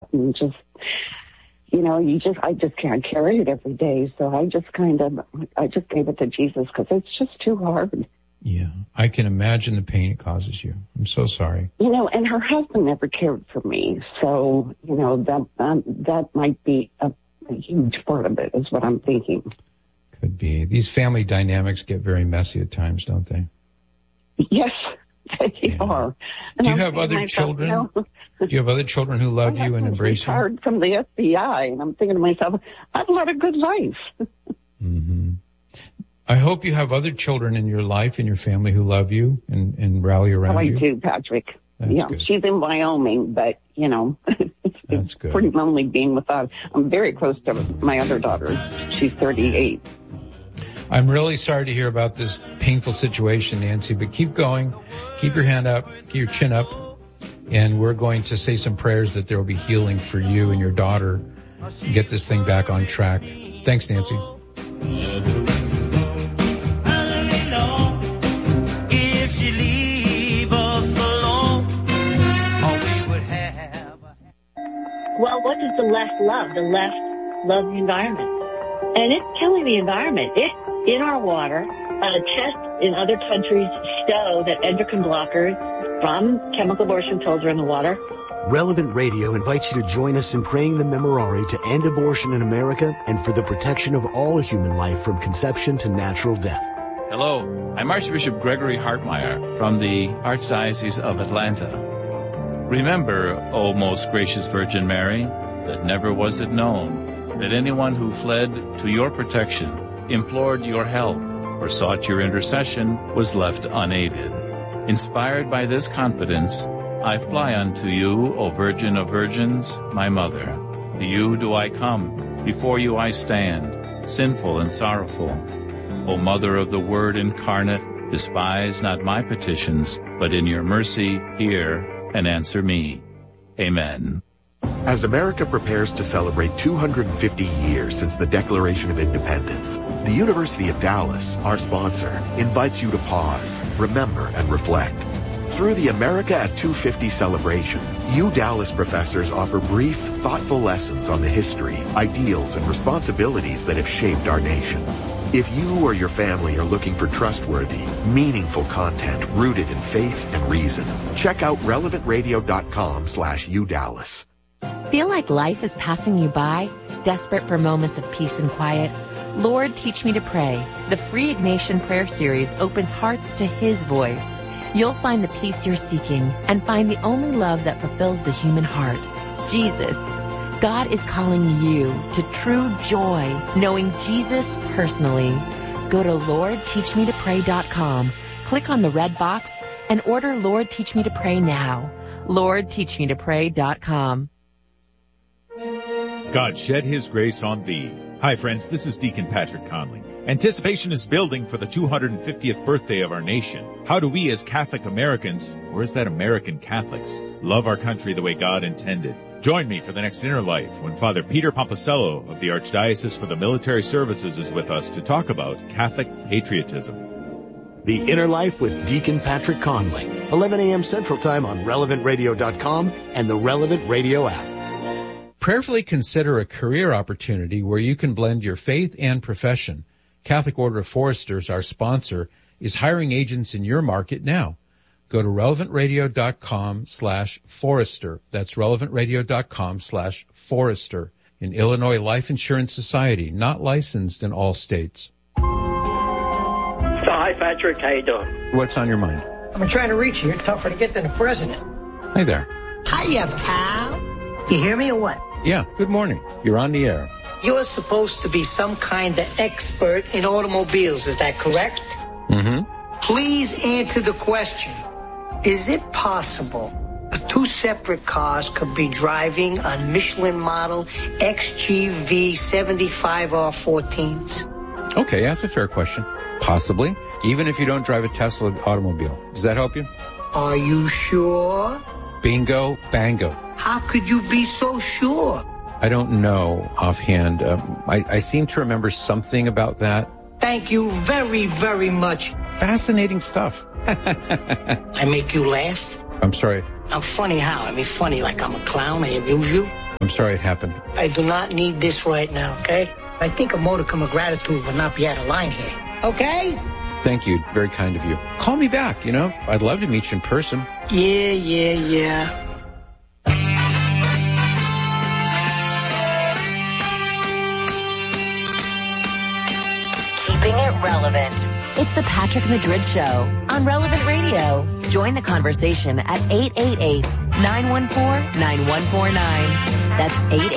and just, I just can't carry it every day. So I just gave it to Jesus because it's just too hard. Yeah, I can imagine the pain it causes you. I'm so sorry. And her husband never cared for me. So, that might be a huge part of it is what I'm thinking. Could be. These family dynamics get very messy at times, don't they? Yes, they are. And Do you have other children? Do you have other children who love you and embrace you? I'm retired from the FBI, and I'm thinking to myself, I've led a good life. Mm-hmm. I hope you have other children in your life, in your family who love you and rally around you. I do, Patrick. That's good. She's in Wyoming, but, it's pretty lonely being without. I'm very close to my other daughter. She's 38. I'm really sorry to hear about this painful situation, Nancy, but keep going. Keep your hand up. Keep your chin up. And we're going to say some prayers that there will be healing for you and your daughter and get this thing back on track. Thanks, Nancy. Well, what does the left love? The left loves the environment. And it's killing the environment. It's in our water. Tests in other countries show that endocrine blockers from chemical abortion pills are in the water. Relevant Radio invites you to join us in praying the Memorare to end abortion in America and for the protection of all human life from conception to natural death. Hello, I'm Archbishop Gregory Hartmeyer from the Archdiocese of Atlanta. Remember, O most gracious Virgin Mary, that never was it known that anyone who fled to your protection, implored your help, or sought your intercession was left unaided. Inspired by this confidence, I fly unto you, O Virgin of Virgins, my Mother. To you do I come, before you I stand, sinful and sorrowful. O Mother of the Word incarnate, despise not my petitions, but in your mercy hear and answer me. Amen. As America prepares to celebrate 250 years since the Declaration of Independence, the University of Dallas, our sponsor, invites you to pause, remember, and reflect. Through the America at 250 celebration, Dallas professors offer brief, thoughtful lessons on the history, ideals, and responsibilities that have shaped our nation. If you or your family are looking for trustworthy, meaningful content rooted in faith and reason, check out relevantradio.com/UDallas. Feel like life is passing you by? Desperate for moments of peace and quiet? Lord, Teach Me to Pray. The free Ignatian prayer series opens hearts to His voice. You'll find the peace you're seeking and find the only love that fulfills the human heart, Jesus. God is calling you to true joy, knowing Jesus personally. Go to LordTeachMeToPray.com, click on the red box, and order Lord Teach Me to Pray now. LordTeachMeToPray.com. God shed His grace on thee. Hi friends, this is Deacon Patrick Conley. Anticipation is building for the 250th birthday of our nation. How do we as Catholic Americans, or is that American Catholics, love our country the way God intended? Join me for the next Inner Life when Father Peter Pomposello of the Archdiocese for the Military Services is with us to talk about Catholic patriotism. The Inner Life with Deacon Patrick Conley, 11 a.m. Central Time on RelevantRadio.com and the Relevant Radio app. Prayerfully consider a career opportunity where you can blend your faith and profession. Catholic Order of Foresters, our sponsor, is hiring agents in your market now. Go to relevantradio.com/Forester. That's relevantradio.com/Forester. An Illinois Life Insurance Society, not licensed in all states. So, hi, Patrick. How you doing? What's on your mind? I'm trying to reach you. It's tougher to get than the president. Hi there. Hiya, pal. You hear me or what? Yeah, good morning. You're on the air. You're supposed to be some kind of expert in automobiles, is that correct? Mm-hmm. Please answer the question. Is it possible two separate cars could be driving on Michelin model XGV 75R14s? Okay, that's a fair question. Possibly. Even if you don't drive a Tesla automobile. Does that help you? Are you sure? Bingo, bango. How could you be so sure? I don't know offhand. I seem to remember something about that. Thank you very, very much. Fascinating stuff. I make you laugh? I'm sorry. I'm funny how? I mean, funny like I'm a clown, I amuse you? I'm sorry it happened. I do not need this right now, okay? I think a modicum of gratitude would not be out of line here, okay? Thank you. Very kind of you. Call me back, you know. I'd love to meet you in person. Yeah. Keeping it relevant. It's the Patrick Madrid Show on Relevant Radio. Join the conversation at 888-914-9149. That's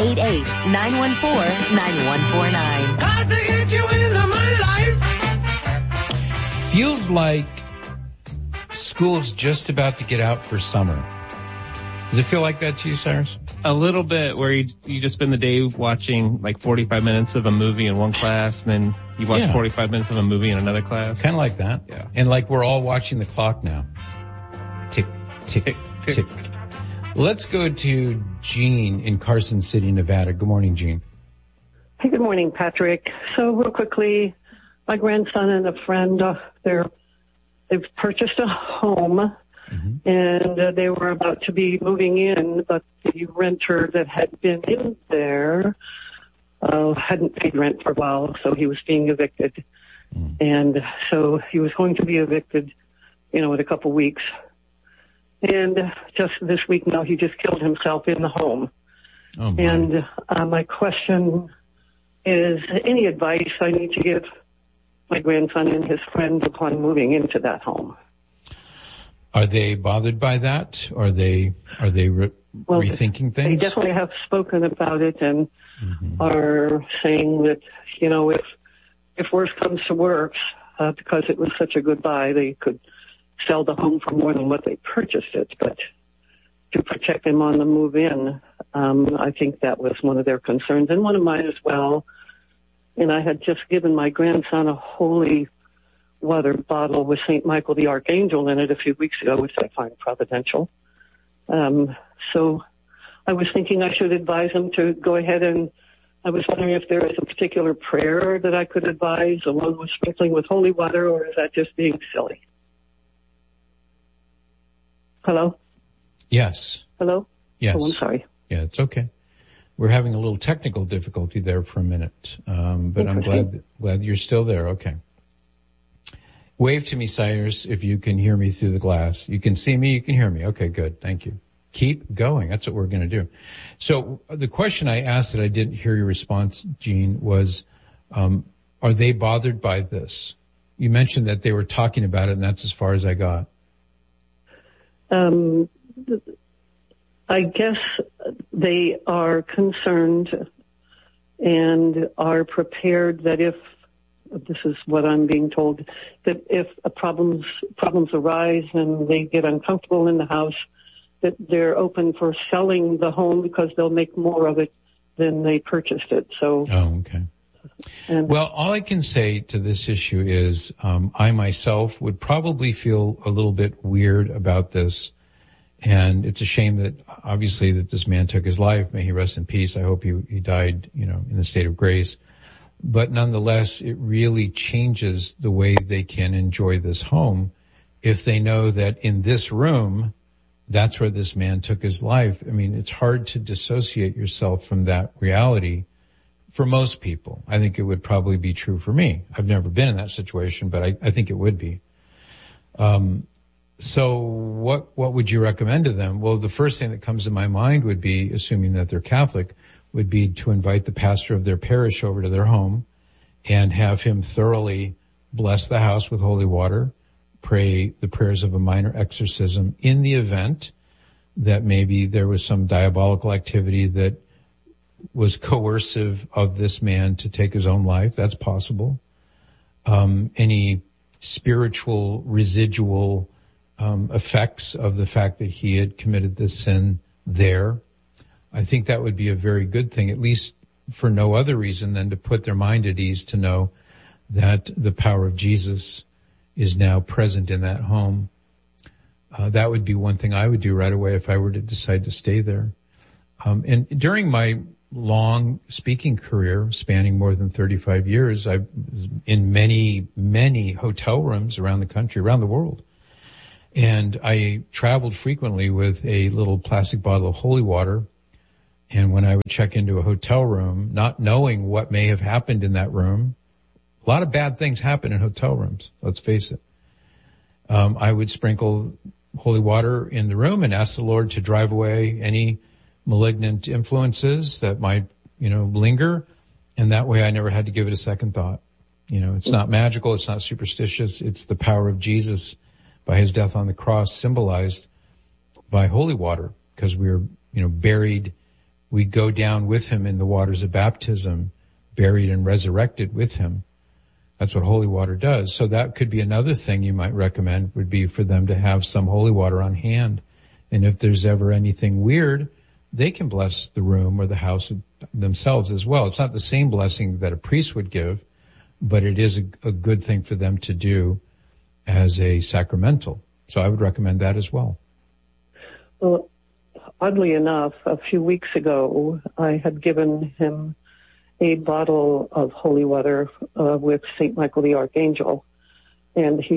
888-914-9149. Hard to get you into my life. Feels like school's just about to get out for summer. Does it feel like that to you, Cyrus? A little bit, where you just spend the day watching like 45 minutes of a movie in one class, and then you watch 45 minutes of a movie in another class. Kind of like that. Yeah. And like we're all watching the clock now. Tick, tick, tick, tick. Let's go to Jean in Carson City, Nevada. Good morning, Jean. Hey, good morning, Patrick. So real quickly, my grandson and a friend, they've purchased a home. Mm-hmm. And they were about to be moving in, but the renter that had been in there hadn't paid rent for a while, so he was being evicted. Mm. And so he was going to be evicted, in a couple weeks. And just this week now, he just killed himself in the home. Oh, and my question is, any advice I need to give my grandson and his friend upon moving into that home? Are they bothered by that? Are they rethinking things? They definitely have spoken about it and are saying that, if worse comes to worse, because it was such a good buy, they could sell the home for more than what they purchased it. But to protect them on the move in, I think that was one of their concerns and one of mine as well. And I had just given my grandson a holy water bottle with St. Michael the Archangel in it a few weeks ago, which I find providential. So I was thinking I should advise him to go ahead, and I was wondering if there is a particular prayer that I could advise along with sprinkling with holy water, or is that just being silly? Hello? Yes. Hello? Yes. Oh, I'm sorry. Yeah, it's okay. We're having a little technical difficulty there for a minute, but I'm glad you're still there. Okay. Wave to me, Cyrus, if you can hear me through the glass. You can see me, you can hear me. Okay, good. Thank you. Keep going. That's what we're going to do. So the question I asked that I didn't hear your response, Jean, was, are they bothered by this? You mentioned that they were talking about it, and that's as far as I got. I guess they are concerned and are prepared that if, this is what I'm being told, that if problems arise and they get uncomfortable in the house, that they're open for selling the home because they'll make more of it than they purchased it. So. Oh, okay. Well, all I can say to this issue is, I myself would probably feel a little bit weird about this. And it's a shame that obviously that this man took his life. May he rest in peace. I hope he died, in the state of grace. But nonetheless, it really changes the way they can enjoy this home if they know that in this room, that's where this man took his life. I mean, it's hard to dissociate yourself from that reality for most people. I think it would probably be true for me. I've never been in that situation, but I think it would be. So what would you recommend to them? Well, the first thing that comes to my mind would be, assuming that they're Catholic, would be to invite the pastor of their parish over to their home and have him thoroughly bless the house with holy water, pray the prayers of a minor exorcism in the event that maybe there was some diabolical activity that was coercive of this man to take his own life. That's possible. Any spiritual residual effects of the fact that he had committed this sin there. I think that would be a very good thing, at least for no other reason than to put their mind at ease to know that the power of Jesus is now present in that home. That would be one thing I would do right away if I were to decide to stay there. And during my long speaking career, spanning more than 35 years, I was in many, many hotel rooms around the country, around the world. And I traveled frequently with a little plastic bottle of holy water. And when I would check into a hotel room, not knowing what may have happened in that room, a lot of bad things happen in hotel rooms, let's face it. I would sprinkle holy water in the room and ask the Lord to drive away any malignant influences that might, linger. And that way I never had to give it a second thought. It's not magical. It's not superstitious. It's the power of Jesus by his death on the cross, symbolized by holy water, because we're, buried. We go down with him in the waters of baptism, buried and resurrected with him. That's what holy water does. So that could be another thing you might recommend, would be for them to have some holy water on hand. And if there's ever anything weird, they can bless the room or the house themselves as well. It's not the same blessing that a priest would give, but it is a good thing for them to do as a sacramental. So I would recommend that as well. Well, oddly enough, a few weeks ago, I had given him a bottle of holy water with St. Michael the Archangel. And he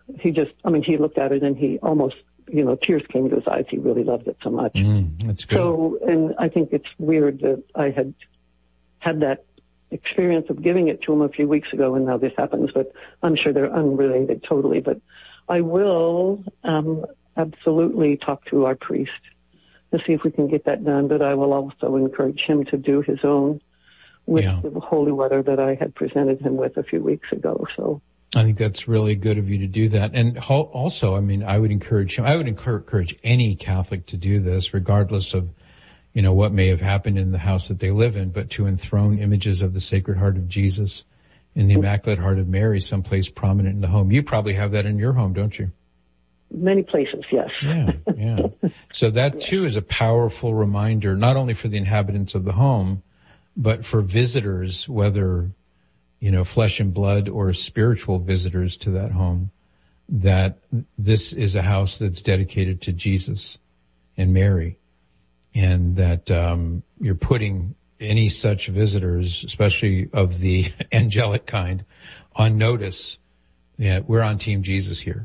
looked at it and he almost, tears came to his eyes. He really loved it so much. That's good. So, and I think it's weird that I had that experience of giving it to him a few weeks ago and now this happens, but I'm sure they're unrelated totally. But I will absolutely talk to our priest to see if we can get that done, but I will also encourage him to do his own with the holy water that I had presented him with a few weeks ago. So I think that's really good of you to do that. And also, I would encourage him, I would encourage any Catholic to do this, regardless of, what may have happened in the house that they live in, but to enthrone images of the Sacred Heart of Jesus and the Immaculate Heart of Mary someplace prominent in the home. You probably have that in your home, don't you? Many places, yes. Yeah. So that too is a powerful reminder, not only for the inhabitants of the home, but for visitors, whether, flesh and blood or spiritual visitors to that home, that this is a house that's dedicated to Jesus and Mary, and that you're putting any such visitors, especially of the angelic kind, on notice. Yeah, we're on Team Jesus here.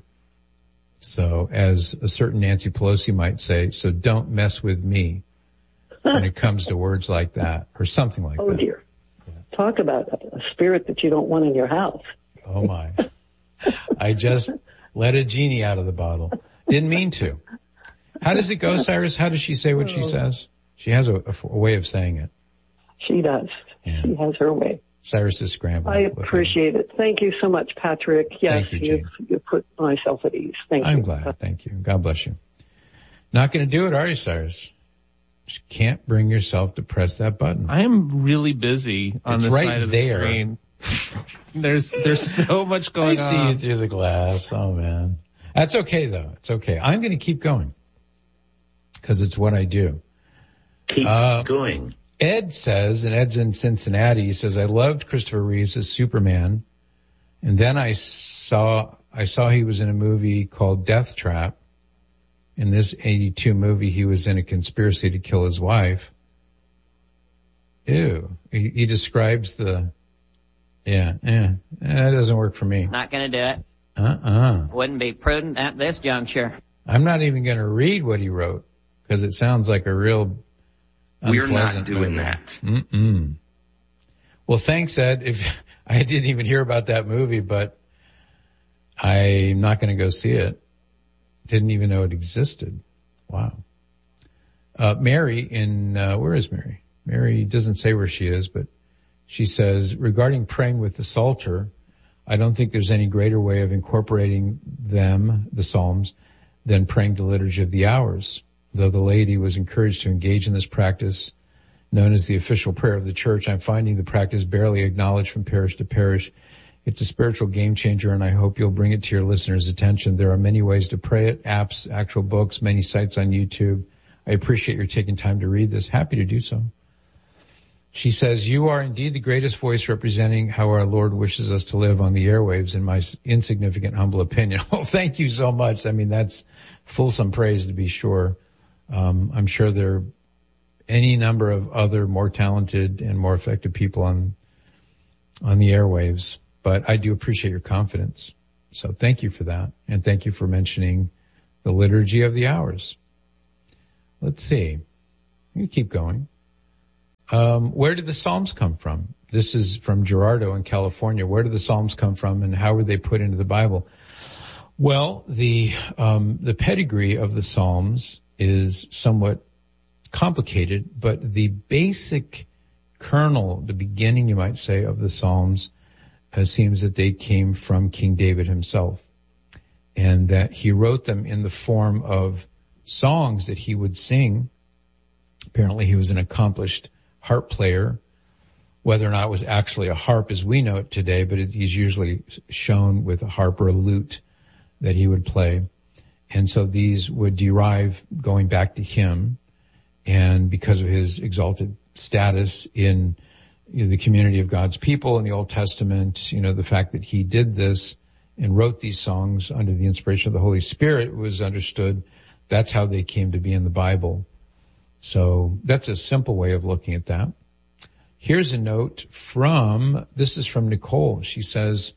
So as a certain Nancy Pelosi might say, so don't mess with me when it comes to words like that or something like that. Oh dear. Yeah. Talk about a spirit that you don't want in your house. Oh my. I just let a genie out of the bottle. Didn't mean to. How does it go, Cyrus? How does she say what she says? She has a way of saying it. She does. Yeah. She has her way. Cyrus is scrambling. I appreciate it. Thank you so much, Patrick. Yes, thank you, you put myself at ease. Thank you. I'm glad. Thank you. God bless you. Not going to do it, are you, Cyrus? Just can't bring yourself to press that button. I am really busy on the side of the screen. There's so much going on. I see you through the glass. Oh man. That's okay though. It's okay. I'm going to keep going because it's what I do. Keep going. Ed says, and Ed's in Cincinnati, he says, I loved Christopher Reeves as Superman. And then I saw he was in a movie called Death Trap. In this 82 movie, he was in a conspiracy to kill his wife. Ew. He describes that doesn't work for me. Not gonna do it. Wouldn't be prudent at this juncture. I'm not even gonna read what he wrote, because it sounds like a real We're not doing that. Well, thanks, Ed. If I didn't even hear about that movie, but I'm not going to go see it. Didn't even know it existed. Wow. Mary where is Mary? Mary doesn't say where she is, but she says, regarding praying with the Psalter, I don't think there's any greater way of incorporating the Psalms, than praying the Liturgy of the Hours. Though the laity was encouraged to engage in this practice, known as the official prayer of the church, I'm finding the practice barely acknowledged from parish to parish. It's a spiritual game changer, and I hope you'll bring it to your listeners' attention. There are many ways to pray it, apps, actual books, many sites on YouTube. I appreciate your taking time to read this. Happy to do so. She says, you are indeed the greatest voice representing how our Lord wishes us to live on the airwaves, in my insignificant, humble opinion. Oh, thank you so much. I mean, that's fulsome praise, to be sure. I'm sure there are any number of other more talented and more effective people on the airwaves, but I do appreciate your confidence. So thank you for that. And thank you for mentioning the Liturgy of the Hours. Let's see. You keep going. Where did the Psalms come from? This is from Gerardo in California. Where did the Psalms come from and how were they put into the Bible? Well, the pedigree of the Psalms is somewhat complicated, but the basic kernel, the beginning, you might say, of the Psalms seems that they came from King David himself, and that he wrote them in the form of songs that he would sing. Apparently he was an accomplished harp player, whether or not it was actually a harp as we know it today, but he's usually shown with a harp or a lute that he would play. And so these would derive going back to him, and because of his exalted status in the community of God's people in the Old Testament, the fact that he did this and wrote these songs under the inspiration of the Holy Spirit was understood. That's how they came to be in the Bible. So that's a simple way of looking at that. Here's a note this is from Nicole. She says,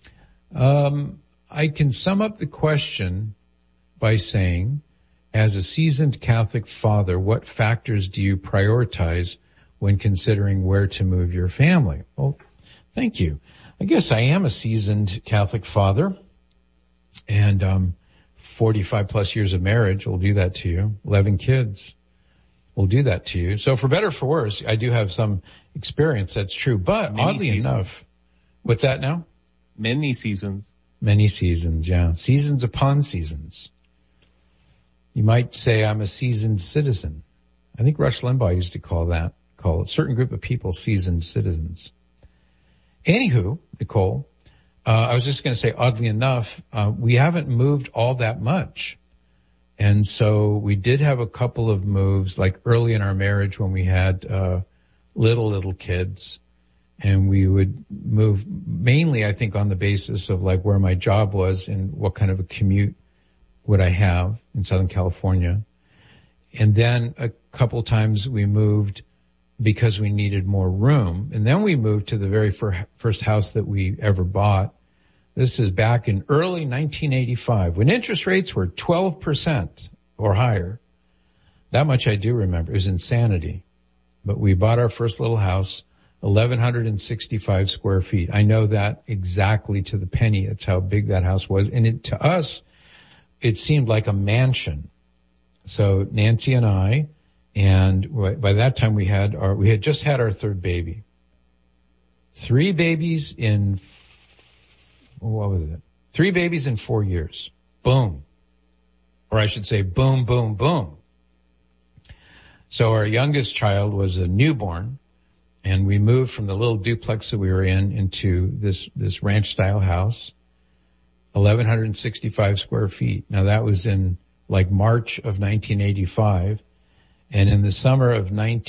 I can sum up the question by saying, as a seasoned Catholic father, what factors do you prioritize when considering where to move your family? Well, thank you. I guess I am a seasoned Catholic father, and 45 plus years of marriage will do that to you. 11 kids will do that to you. So for better or for worse, I do have some experience, that's true. But oddly enough, what's that now? Many seasons. Many seasons, yeah. Seasons upon seasons. You might say I'm a seasoned citizen. I think Rush Limbaugh used to call a certain group of people seasoned citizens. Anywho, Nicole, I was just going to say, oddly enough, we haven't moved all that much. And so we did have a couple of moves, like early in our marriage when we had little kids. And we would move mainly, I think, on the basis of like where my job was and what kind of a commute would I have in Southern California. And then a couple times we moved because we needed more room. And then we moved to the very first house that we ever bought. This is back in early 1985 when interest rates were 12% or higher. That much I do remember. It was insanity. But we bought our first little house, 1,165 square feet. I know that exactly to the penny. It's how big that house was. And to us, it seemed like a mansion. So Nancy and I, and by that time we had just had our third baby. 3 babies in 3 babies in 4 years. Boom. Or I should say boom, boom, boom. So our youngest child was a newborn, and we moved from the little duplex that we were in into this ranch style house, 1,165 square feet. Now that was in like March of 1985. And in the summer of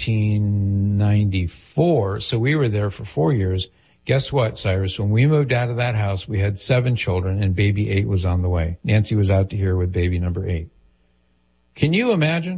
1994, so we were there for 4 years. Guess what, Cyrus? When we moved out of that house, we had 7 children and baby 8 was on the way. Nancy was out to here with baby number 8. Can you imagine?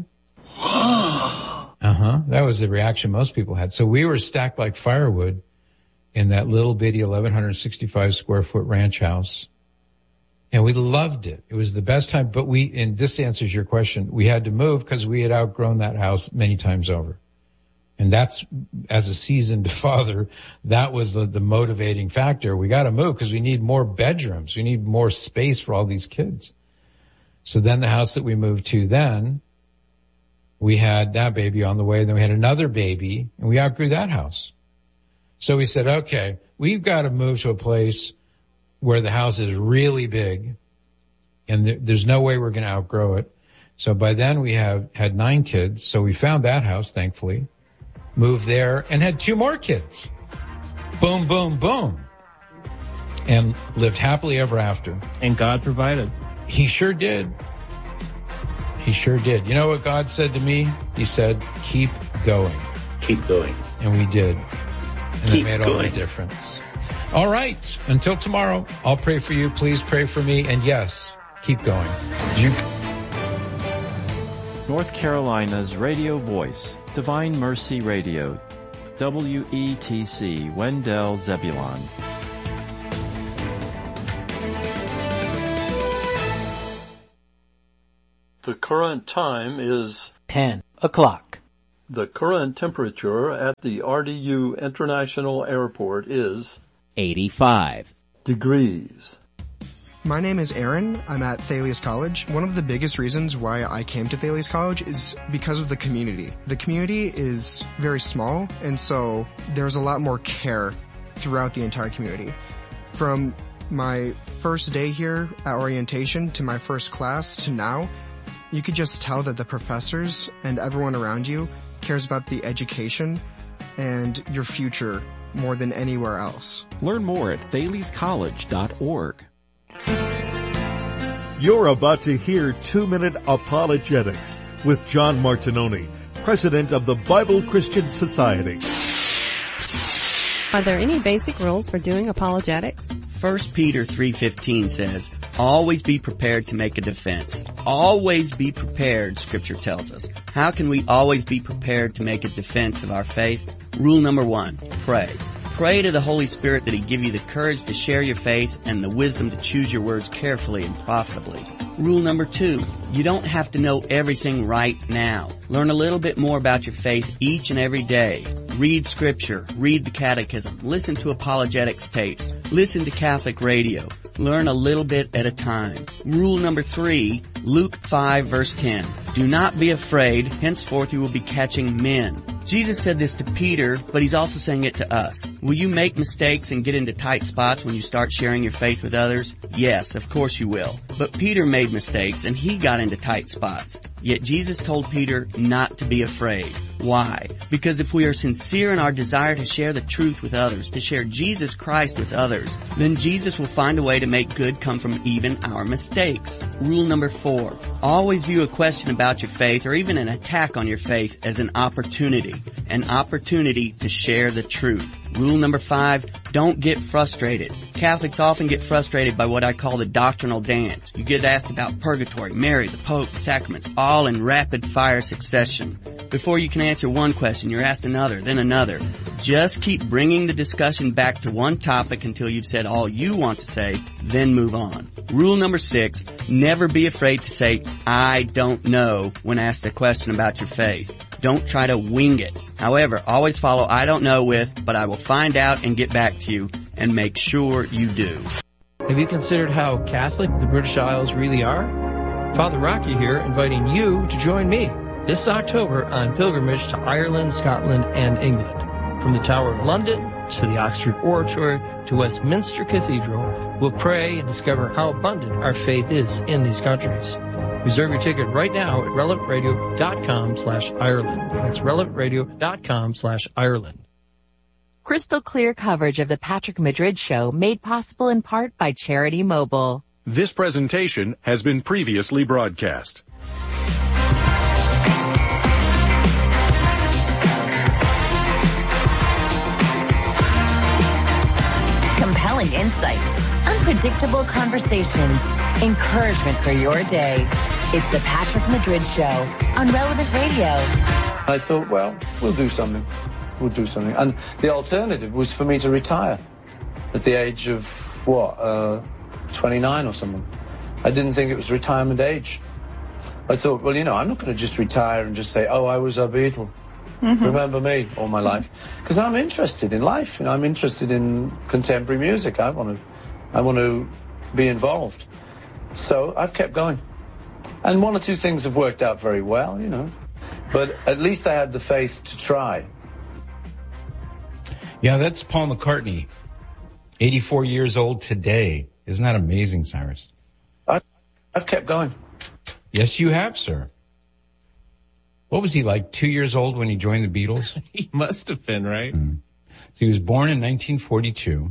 That was the reaction most people had. So we were stacked like firewood in that little bitty 1,165 square foot ranch house. And we loved it. It was the best time, but and this answers your question, we had to move because we had outgrown that house many times over. And that's, as a seasoned father, that was the motivating factor. We got to move because we need more bedrooms. We need more space for all these kids. So then the house that we moved to then, we had that baby on the way. Then we had another baby and we outgrew that house. So we said, okay, we've got to move to a place where the house is really big and there's no way we're going to outgrow it. So by then we had 9 kids. So we found that house, thankfully, moved there and had 2 more kids. Boom, boom, boom. And lived happily ever after. And God provided. He sure did. He sure did. You know what God said to me? He said, keep going. Keep going. And we did. And it made all the difference. All right. Until tomorrow, I'll pray for you. Please pray for me. And yes, keep going. North Carolina's radio voice, Divine Mercy Radio, WETC, Wendell, Zebulon. The current time is 10 o'clock. The current temperature at the RDU International Airport is 85 degrees. My name is Aaron. I'm at Thales College. One of the biggest reasons why I came to Thales College is because of the community. The community is very small, and so there's a lot more care throughout the entire community. From my first day here at orientation to my first class to now, you could just tell that the professors and everyone around you cares about the education and your future more than anywhere else. Learn more at thalescollege.org. You're about to hear 2-Minute Apologetics with John Martinoni, president of the Bible Christian Society. Are there any basic rules for doing apologetics? 1 Peter 3:15 says, always be prepared to make a defense. Always be prepared, Scripture tells us. How can we always be prepared to make a defense of our faith? Rule number 1, pray. Pray to the Holy Spirit that He give you the courage to share your faith and the wisdom to choose your words carefully and profitably. Rule number 2, you don't have to know everything right now. Learn a little bit more about your faith each and every day. Read Scripture, read the Catechism, listen to apologetics tapes, listen to Catholic radio. Learn a little bit at a time. Rule number 3, Luke 5 verse 10. Do not be afraid, henceforth you will be catching men. Jesus said this to Peter, but He's also saying it to us. Will you make mistakes and get into tight spots when you start sharing your faith with others? Yes, of course you will. But Peter made mistakes and he got into tight spots. Yet Jesus told Peter not to be afraid. Why? Because if we are sincere in our desire to share the truth with others, to share Jesus Christ with others, then Jesus will find a way to make good come from even our mistakes. Rule number 4, always view a question about your faith or even an attack on your faith as an opportunity to share the truth. Rule number 5, don't get frustrated. Catholics often get frustrated by what I call the doctrinal dance. You get asked about purgatory, Mary, the Pope, the sacraments, all in rapid fire succession. Before you can answer one question, you're asked another, then another. Just keep bringing the discussion back to one topic until you've said all you want to say, then move on. Rule number 6, never be afraid to say, I don't know, when asked a question about your faith. Don't try to wing it. However, always follow I don't know with, but I will find out and get back to you, and make sure you do. Have you considered how Catholic the British Isles really are? Father Rocky here, inviting you to join me this October on pilgrimage to Ireland, Scotland, and England. From the Tower of London to the Oxford Oratory to Westminster Cathedral, we'll pray and discover how abundant our faith is in these countries. Reserve your ticket right now at relevantradio.com/Ireland. That's relevantradio.com/Ireland. Crystal clear coverage of the Patrick Madrid Show made possible in part by Charity Mobile. This presentation has been previously broadcast. Compelling insights, unpredictable conversations, encouragement for your day. It's the Patrick Madrid Show on Relevant Radio. I thought, well, we'll do something. And the alternative was for me to retire at the age of, 29 or something. I didn't think it was retirement age. I thought, well, I'm not going to just retire and just say, oh, I was a Beatle. Mm-hmm. Remember me all my life. Because I'm interested in life. I'm interested in contemporary music. I want to be involved. So I've kept going. And one or two things have worked out very well, But at least I had the faith to try. Yeah, that's Paul McCartney, 84 years old today. Isn't that amazing, Cyrus? I've kept going. Yes, you have, sir. What was he, like 2 years old when he joined the Beatles? He must have been, right? Mm-hmm. So he was born in 1942.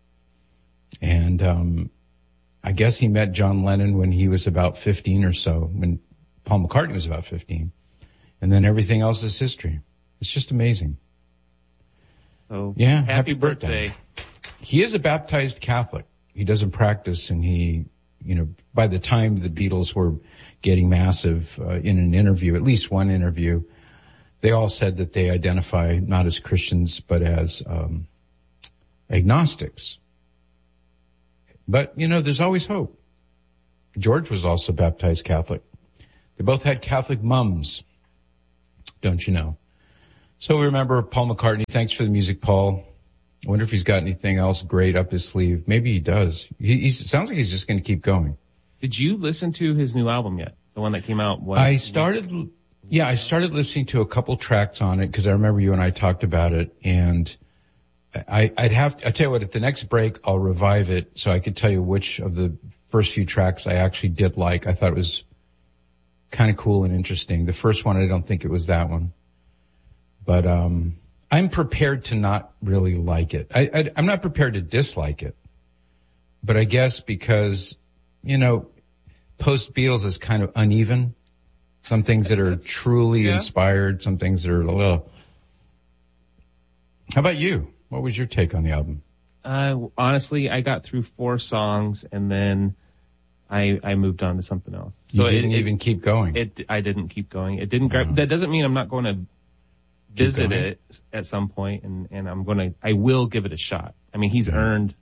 And I guess he met John Lennon when he was about 15 or so, when Paul McCartney was about 15. And then everything else is history. It's just amazing. Oh, yeah, happy birthday. He is a baptized Catholic. He doesn't practice, and he, by the time the Beatles were getting massive in an interview, at least one interview, they all said that they identify not as Christians, but as agnostics. But, there's always hope. George was also baptized Catholic. They both had Catholic mums, don't you know? So we remember Paul McCartney. Thanks for the music, Paul. I wonder if he's got anything else great up his sleeve. Maybe he does. He sounds like he's just going to keep going. Did you listen to his new album yet? The one that came out? I started listening to a couple tracks on it because I remember you and I talked about it, and I tell you what, at the next break, I'll revive it so I could tell you which of the first few tracks I actually did like. I thought it was kind of cool and interesting. The first one, I don't think it was that one. But, I'm prepared to not really like it. I'm not prepared to dislike it. But I guess because, post-Beatles is kind of uneven. Some things that are truly inspired, some things that are a little. How about you? What was your take on the album? Honestly, I got through 4 songs and then I moved on to something else. So you didn't even keep going. I didn't keep going. It didn't grab. That doesn't mean I'm not going to visit it at some point, and I will give it a shot. I mean, he's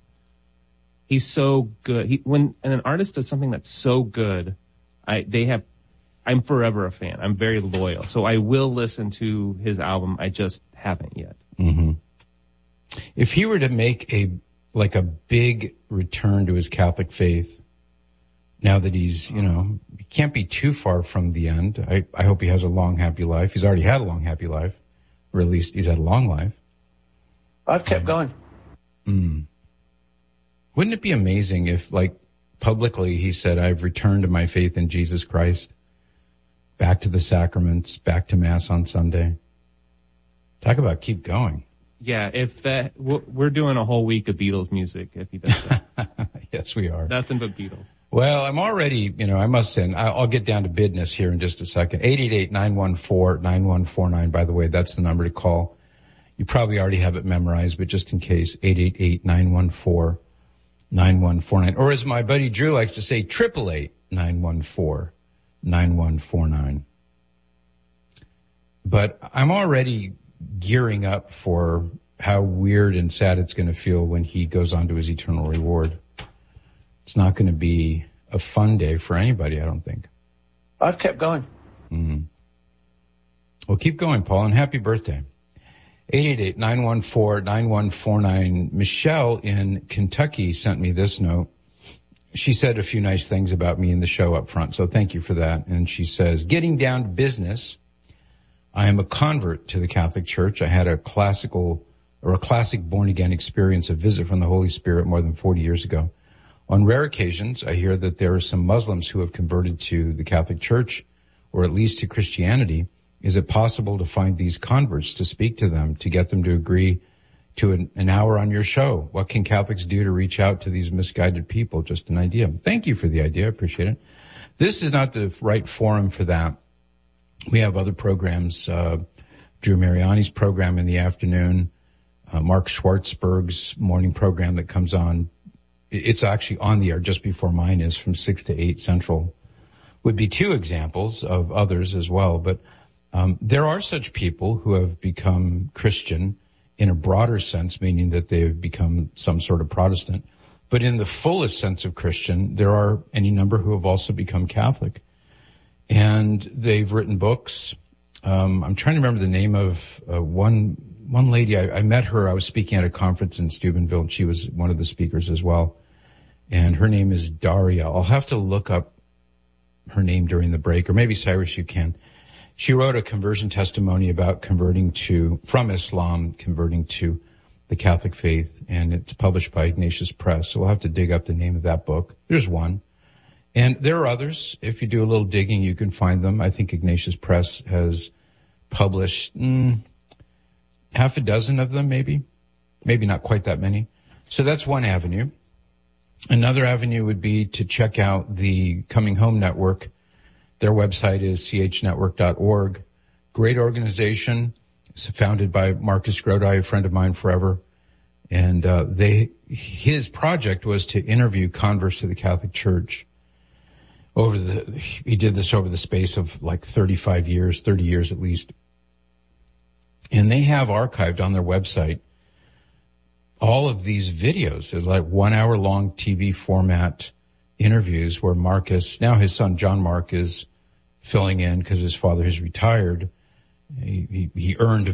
so good. When an artist does something that's so good, I'm forever a fan. I'm very loyal. So I will listen to his album. I just haven't yet. Mm-hmm. If he were to make a big return to his Catholic faith, now that he's, he can't be too far from the end. I hope he has a long, happy life. He's already had a long, happy life. Or at least he's had a long life. I've kept going. Wouldn't it be amazing if, publicly he said, I've returned to my faith in Jesus Christ, back to the sacraments, back to Mass on Sunday. Talk about keep going. Yeah, we're doing a whole week of Beatles music if he does that. Yes, we are. Nothing but Beatles. Well, I'm already, I must say, I'll get down to business here in just a second. 888-914-9149, by the way, that's the number to call. You probably already have it memorized, but just in case, 888-914-9149. Or as my buddy Drew likes to say, 888-914-9149. But I'm already gearing up for how weird and sad it's going to feel when he goes on to his eternal reward. It's not going to be a fun day for anybody, I don't think. I've kept going. Mm-hmm. Well, keep going, Paul, and happy birthday. 888-914-9149. Michelle in Kentucky sent me this note. She said a few nice things about me in the show up front, so thank you for that. And she says, getting down to business, I am a convert to the Catholic Church. I had a classic born-again experience, a visit from the Holy Spirit more than 40 years ago. On rare occasions, I hear that there are some Muslims who have converted to the Catholic Church, or at least to Christianity. Is it possible to find these converts, to speak to them, to get them to agree to an hour on your show? What can Catholics do to reach out to these misguided people? Just an idea. Thank you for the idea. I appreciate it. This is not the right forum for that. We have other programs, Drew Mariani's program in the afternoon, Mark Schwartzberg's morning program that comes on. It's actually on the air just before mine is, from 6 to 8 Central. Would be 2 examples of others as well. But there are such people who have become Christian in a broader sense, meaning that they've become some sort of Protestant. But in the fullest sense of Christian, there are any number who have also become Catholic. And they've written books. I'm trying to remember the name of one lady. I met her. I was speaking at a conference in Steubenville, and she was one of the speakers as well. And her name is Daria. I'll have to look up her name during the break, or maybe Cyrus, you can. She wrote a conversion testimony about converting from Islam, converting to the Catholic faith, and it's published by Ignatius Press. So we'll have to dig up the name of that book. There's one. And there are others. If you do a little digging, you can find them. I think Ignatius Press has published half a dozen of them, maybe not quite that many. So that's one avenue. Another avenue would be to check out the Coming Home Network. Their website is chnetwork.org. Great organization. It's founded by Marcus Grodi, a friend of mine forever. And his project was to interview converts to the Catholic Church. He did this over the space of 30 years at least. And they have archived on their website all of these videos. There's 1 hour long TV format interviews where Marcus, now his son John Mark, is filling in because his father has retired. He earned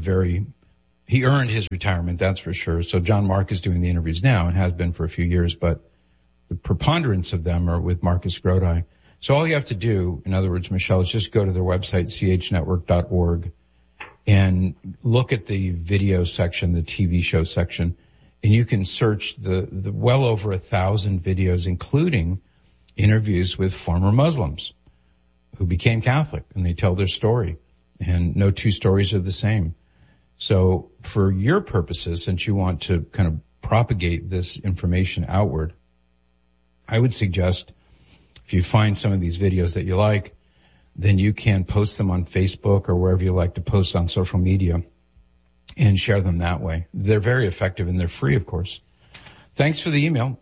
his retirement, that's for sure. So John Mark is doing the interviews now and has been for a few years, but the preponderance of them are with Marcus Grodi. So all you have to do, in other words, Michelle, is just go to their website, chnetwork.org, and look at the video section, the TV show section, and you can search the well over 1,000 videos, including interviews with former Muslims who became Catholic, and they tell their story. And no two stories are the same. So for your purposes, since you want to kind of propagate this information outward, I would suggest if you find some of these videos that you like, then you can post them on Facebook or wherever you like to post on social media and share them that way. They're very effective and they're free, of course. Thanks for the email,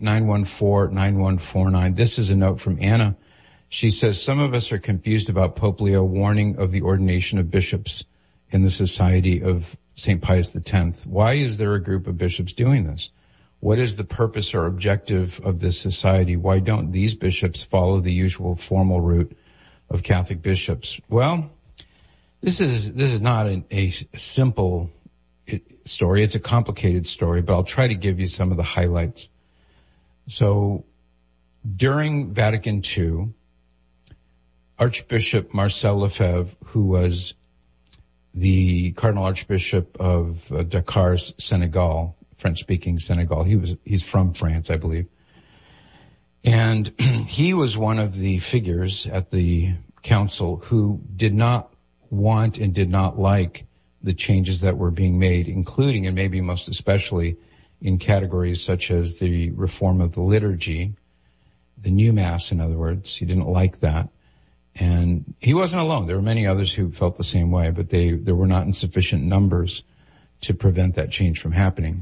888-914-9149. This is a note from Anna. She says, some of us are confused about Pope Leo warning of the ordination of bishops in the Society of St. Pius X. Why is there a group of bishops doing this? What is the purpose or objective of this society? Why don't these bishops follow the usual formal route of Catholic bishops? Well, this is not a simple story. It's a complicated story, but I'll try to give you some of the highlights. So during Vatican II, Archbishop Marcel Lefebvre, who was the Cardinal Archbishop of Dakar, Senegal, French-speaking Senegal. He's from France, I believe. And he was one of the figures at the council who did not want and did not like the changes that were being made, including and maybe most especially in categories such as the reform of the liturgy, the new Mass, in other words. He didn't like that. And he wasn't alone. There were many others who felt the same way, but there were not in sufficient numbers to prevent that change from happening.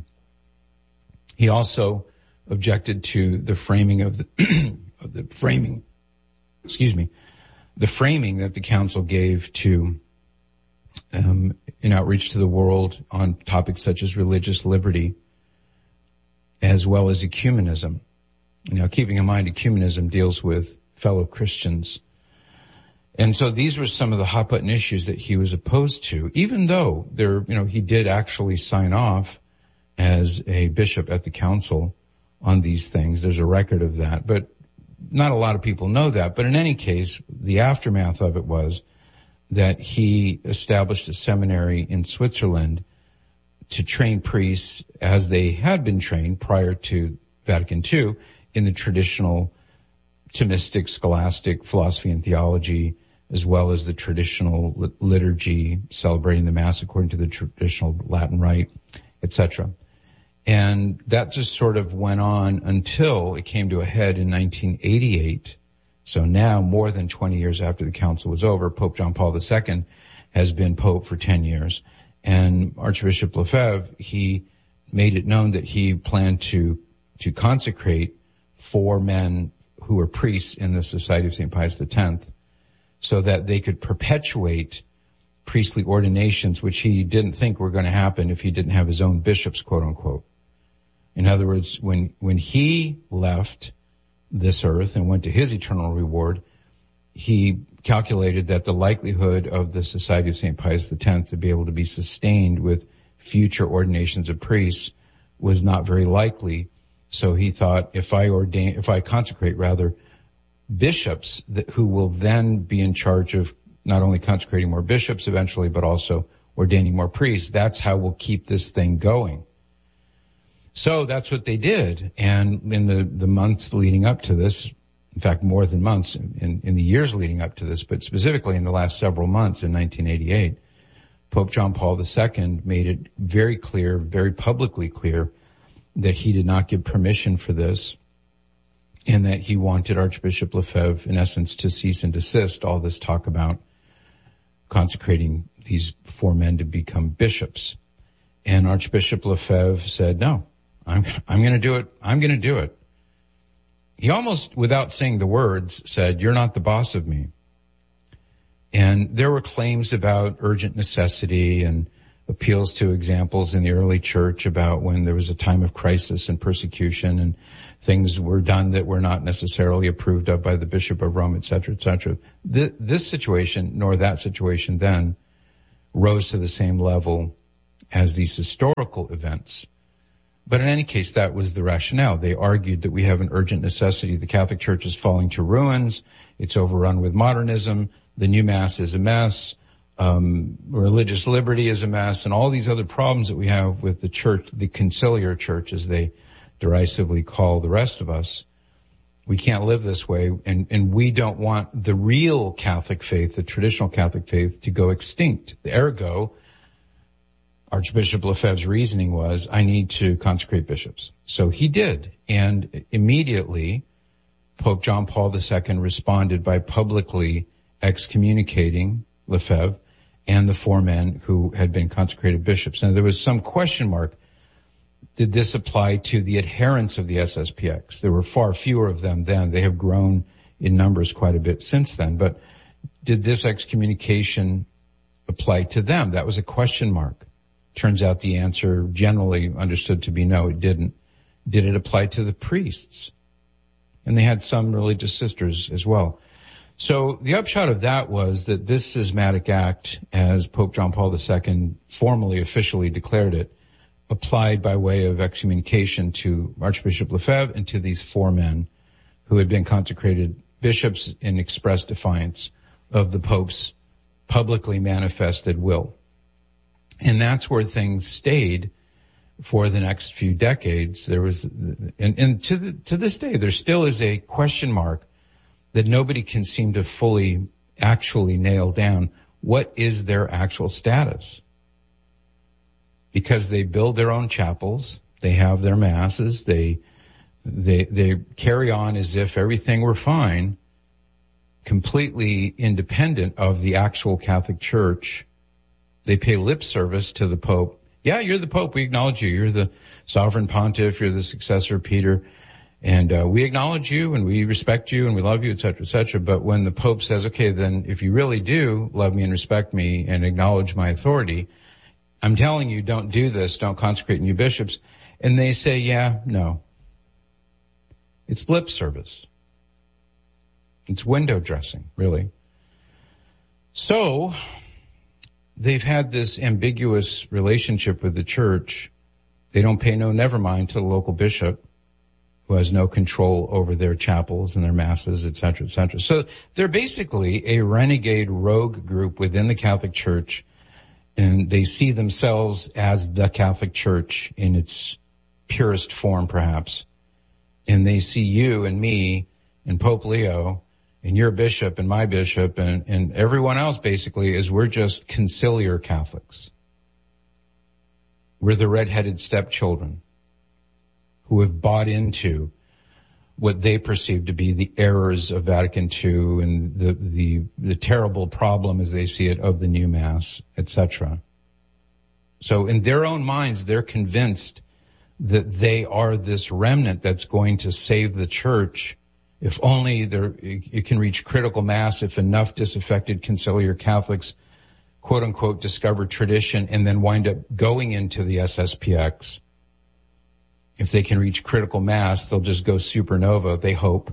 He also objected to the framing of the framing that the council gave to in outreach to the world on topics such as religious liberty as well as ecumenism. Now, keeping in mind ecumenism deals with fellow Christians. And so these were some of the hot button issues that he was opposed to, even though he did actually sign off as a bishop at the council on these things. There's a record of that, but not a lot of people know that. But in any case, the aftermath of it was that he established a seminary in Switzerland to train priests as they had been trained prior to Vatican II in the traditional Thomistic, scholastic philosophy and theology, as well as the traditional liturgy, celebrating the Mass according to the traditional Latin rite, etc. And that just sort of went on until it came to a head in 1988. So now, more than 20 years after the council was over, Pope John Paul II has been Pope for 10 years. And Archbishop Lefebvre, he made it known that he planned to consecrate 4 men who were priests in the Society of St. Pius X so that they could perpetuate priestly ordinations, which he didn't think were going to happen if he didn't have his own bishops, quote unquote. In other words, when he left this earth and went to his eternal reward, he calculated that the likelihood of the Society of St. Pius X to be able to be sustained with future ordinations of priests was not very likely. So he thought, if I consecrate bishops who will then be in charge of not only consecrating more bishops eventually, but also ordaining more priests, that's how we'll keep this thing going. So that's what they did. And in the months leading up to this, in fact, more than months, in the years leading up to this, but specifically in the last several months in 1988, Pope John Paul II made it very clear, very publicly clear, that he did not give permission for this, and that he wanted Archbishop Lefebvre, in essence, to cease and desist all this talk about consecrating these 4 men to become bishops. And Archbishop Lefebvre said, no, I'm going to do it. I'm going to do it. He almost, without saying the words, said, you're not the boss of me. And there were claims about urgent necessity and appeals to examples in the early church about when there was a time of crisis and persecution and things were done that were not necessarily approved of by the Bishop of Rome, etc., etc. This situation, nor that situation then, rose to the same level as these historical events. But in any case, that was the rationale. They argued that we have an urgent necessity. The Catholic Church is falling to ruins. It's overrun with modernism. The new Mass is a mess. Religious liberty is a mess, and all these other problems that we have with the church, the conciliar church, as they derisively call the rest of us. We can't live this way, and we don't want the real Catholic faith, the traditional Catholic faith, to go extinct. Ergo, Archbishop Lefebvre's reasoning was, I need to consecrate bishops. So he did, and immediately Pope John Paul II responded by publicly excommunicating Lefebvre and the 4 men who had been consecrated bishops. Now, there was some question mark. Did this apply to the adherents of the SSPX? There were far fewer of them then. They have grown in numbers quite a bit since then. But did this excommunication apply to them? That was a question mark. Turns out the answer generally understood to be no, it didn't. Did it apply to the priests? And they had some religious sisters as well. So the upshot of that was that this schismatic act, as Pope John Paul II formally, officially declared it, applied by way of excommunication to Archbishop Lefebvre and to these 4 men who had been consecrated bishops in express defiance of the Pope's publicly manifested will. And that's where things stayed for the next few decades. There was, and to this day, there still is a question mark that nobody can seem to fully actually nail down. What is their actual status? Because they build their own chapels, they have their masses, they carry on as if everything were fine, completely independent of the actual Catholic Church. They pay lip service to the Pope. Yeah, you're the Pope. We acknowledge you. You're the sovereign pontiff. You're the successor of Peter. And we acknowledge you and we respect you and we love you, et cetera, et cetera. But when the Pope says, okay, then if you really do love me and respect me and acknowledge my authority, I'm telling you, don't do this. Don't consecrate new bishops. And they say, yeah, no. It's lip service. It's window dressing, really. So they've had this ambiguous relationship with the church. They don't pay no never mind to the local bishop, who has no control over their chapels and their masses, et cetera, et cetera. So they're basically a renegade rogue group within the Catholic Church, and they see themselves as the Catholic Church in its purest form, perhaps. And they see you and me and Pope Leo and your bishop and my bishop and everyone else basically as we're just conciliar Catholics. We're the red-headed stepchildren who have bought into what they perceive to be the errors of Vatican II and the terrible problem, as they see it, of the new Mass, etc. So in their own minds, they're convinced that they are this remnant that's going to save the church if only it can reach critical mass, if enough disaffected conciliar Catholics, quote unquote, discover tradition and then wind up going into the SSPX. If they can reach critical mass, they'll just go supernova, they hope,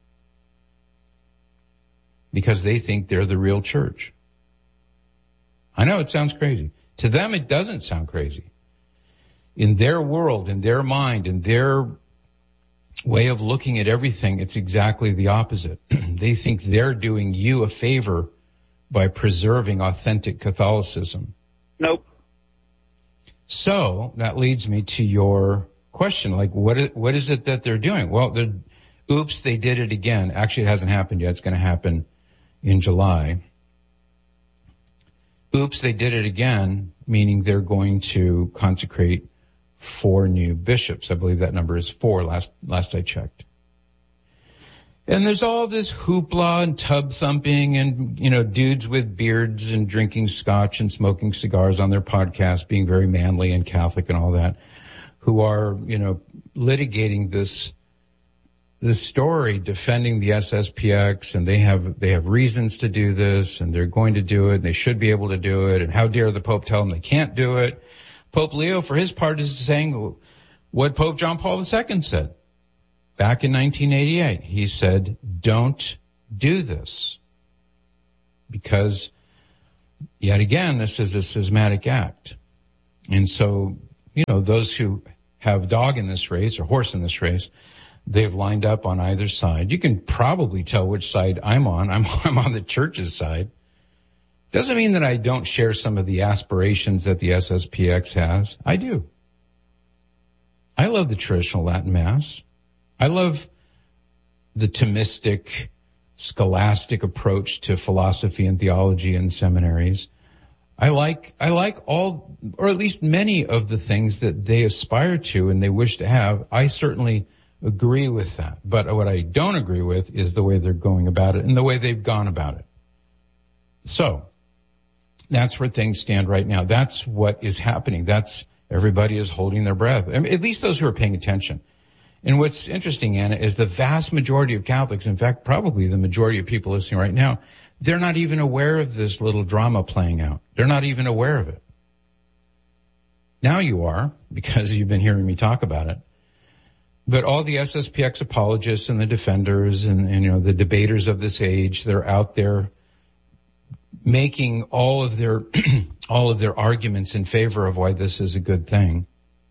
because they think they're the real church. I know it sounds crazy. To them, it doesn't sound crazy. In their world, in their mind, in their way of looking at everything, it's exactly the opposite. They think they're doing you a favor by preserving authentic Catholicism. Nope. So that leads me to your question, like what is it that they're doing? Well, they did it again. Actually, it hasn't happened yet. It's going to happen in July. They did it again, meaning they're going to consecrate 4 new bishops. I believe that number is 4 last I checked. And there's all this hoopla and tub thumping and, dudes with beards and drinking scotch and smoking cigars on their podcast, being very manly and Catholic and all that, who are, litigating this story, defending the SSPX, and they have reasons to do this, and they're going to do it, and they should be able to do it, and how dare the Pope tell them they can't do it. Pope Leo, for his part, is saying what Pope John Paul II said back in 1988. He said, don't do this, because yet again, this is a schismatic act. And so, those who have dog in this race or horse in this race, they've lined up on either side. You can probably tell which side I'm on. I'm on the church's side. Doesn't mean that I don't share some of the aspirations that the SSPX has. I do. I love the traditional Latin Mass. I love the Thomistic, scholastic approach to philosophy and theology in seminaries. I like all, or at least many of the things that they aspire to and they wish to have. I certainly agree with that. But what I don't agree with is the way they're going about it and the way they've gone about it. So, that's where things stand right now. That's what is happening. Everybody is holding their breath. I mean, at least those who are paying attention. And what's interesting, Anna, is the vast majority of Catholics, in fact, probably the majority of people listening right now, they're not even aware of this little drama playing out. They're not even aware of it. Now you are, because you've been hearing me talk about it. But all the SSPX apologists and the defenders and the debaters of this age, they're out there making all of their arguments in favor of why this is a good thing.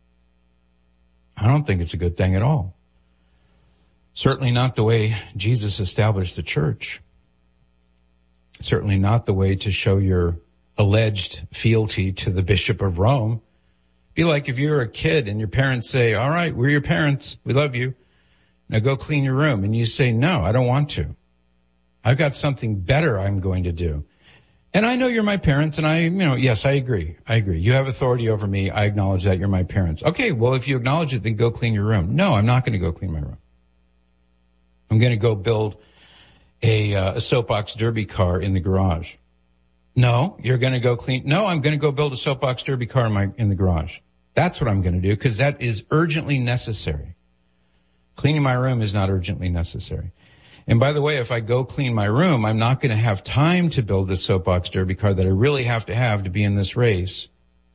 I don't think it's a good thing at all. Certainly not the way Jesus established the church. Certainly not the way to show your alleged fealty to the Bishop of Rome. Be like if you're a kid and your parents say, all right, we're your parents. We love you. Now go clean your room. And you say, no, I don't want to. I've got something better I'm going to do. And I know you're my parents and yes, I agree. You have authority over me. I acknowledge that you're my parents. Okay, well, if you acknowledge it, then go clean your room. No, I'm not going to go clean my room. I'm going to go build a soapbox derby car in the garage. No, you're going to go clean. No, I'm going to go build a soapbox derby car in the garage. That's what I'm going to do because that is urgently necessary. Cleaning my room is not urgently necessary. And by the way, if I go clean my room, I'm not going to have time to build this soapbox derby car that I really have to be in this race.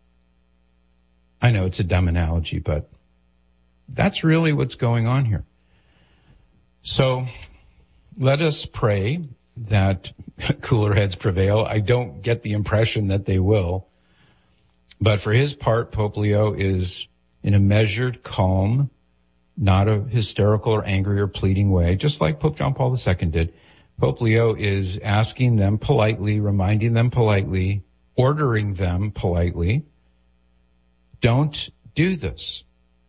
I know it's a dumb analogy, but that's really what's going on here. So let us pray that cooler heads prevail. I don't get the impression that they will. But for his part, Pope Leo is in a measured, calm, not a hysterical or angry or pleading way, just like Pope John Paul II did. Pope Leo is asking them politely, reminding them politely, ordering them politely, don't do this.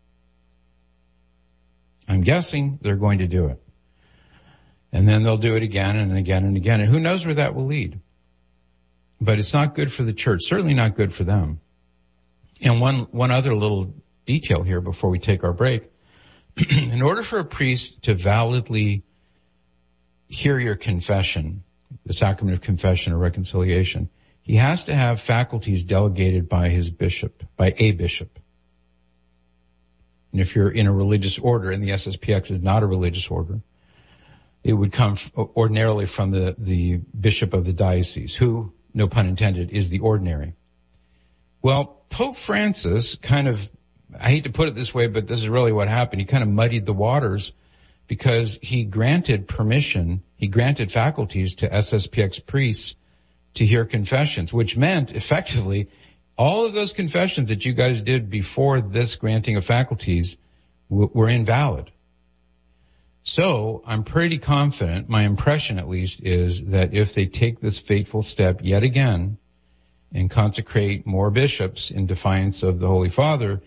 I'm guessing they're going to do it. And then they'll do it again and again and again. And who knows where that will lead. But it's not good for the church, certainly not good for them. And one other little detail here before we take our break. In order for a priest to validly hear your confession, the sacrament of confession or reconciliation, he has to have faculties delegated by his bishop, by a bishop. And if you're in a religious order, and the SSPX is not a religious order, it would come ordinarily from the bishop of the diocese, who, no pun intended, is the ordinary. Well, Pope Francis I hate to put it this way, but this is really what happened. He kind of muddied the waters because he granted faculties to SSPX priests to hear confessions, which meant effectively all of those confessions that you guys did before this granting of faculties were invalid. So I'm pretty confident, my impression at least, is that if they take this fateful step yet again and consecrate more bishops in defiance of the Holy Father,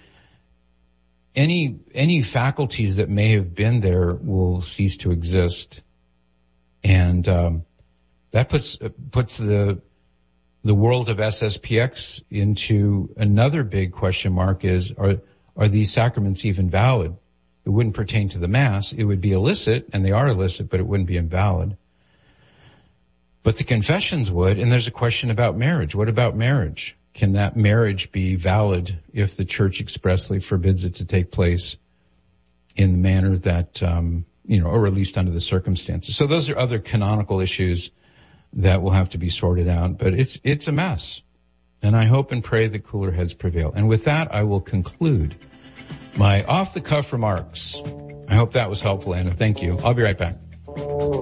any faculties that may have been there will cease to exist. And that puts the world of SSPX into another big question mark: is are these sacraments even valid? It wouldn't pertain to the Mass. It would be illicit, and they are illicit, but it wouldn't be invalid. But the confessions would, and there's a question about marriage. What about marriage? Can that marriage be valid if the Church expressly forbids it to take place in the manner that, or at least under the circumstances? So those are other canonical issues that will have to be sorted out, but it's a mess. And I hope and pray that cooler heads prevail. And with that, I will conclude my off-the-cuff remarks. I hope that was helpful, Anna. Thank you. I'll be right back.